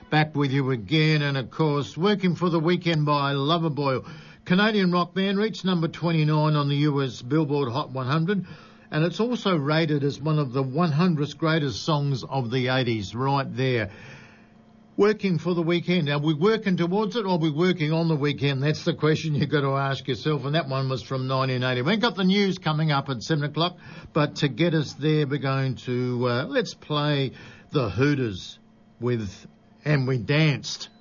Back with you again, and of course, Working for the Weekend by Loverboy. Canadian rock band reached number 29 on the US Billboard Hot 100, and it's also rated as one of the 100 greatest songs of the 80s, right there. Working for the weekend. Are we working towards it or are we working on the weekend? That's the question you've got to ask yourself, and that one was from 1980. We've got the news coming up at 7 o'clock, but to get us there, we're going to, let's play the Hooters with And We Danced.